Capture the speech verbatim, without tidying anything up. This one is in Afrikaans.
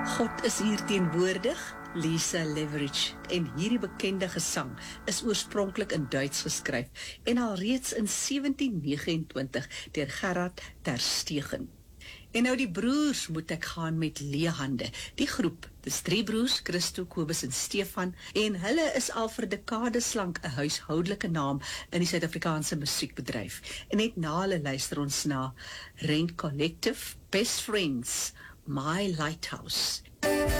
God is hier teenwoordig, Lisa Leveridge, en hierdie bekende gesang is oorspronklik in Duits geskryf en al reeds in sewentien negenentwintig deur Gerard ter Stegen. En nou die broers moet ek gaan met leë hande. Die groep, dis drie broers, Christo, Kobus en Stefan, en hulle is al vir dekades lank 'n huishoudelike naam in die Suid-Afrikaanse musiekbedryf. En net na hulle luister ons na Rent Collective, Best Friends, My Lighthouse